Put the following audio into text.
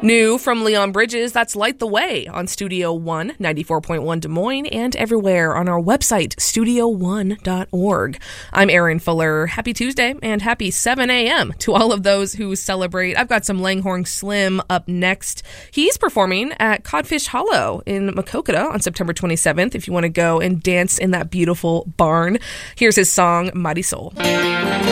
New from Leon Bridges, that's Light the Way on Studio One, 94.1 Des Moines, and everywhere on our website, studio1.org. I'm Erin Fuller. Happy Tuesday and happy 7 a.m. to all of those who celebrate. I've got some Langhorne Slim up next. He's performing at Codfish Hollow in Maquoketa on September 27th if you want to go and dance in that beautiful barn. Here's his song, Mighty Soul.